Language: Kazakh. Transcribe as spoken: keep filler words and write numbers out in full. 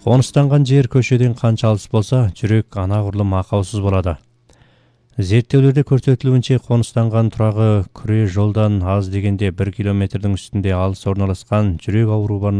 Қоныстанган жер көшеден қанша алыс болса, жүрек анағұрлым ақаусыз болады. Зерттеулерде көрсөтүлүүнчө, қоныстанган турагы күре жолдан аз дегенде бір километрдің үстүндө алыс орналаскан жүрек ауруларына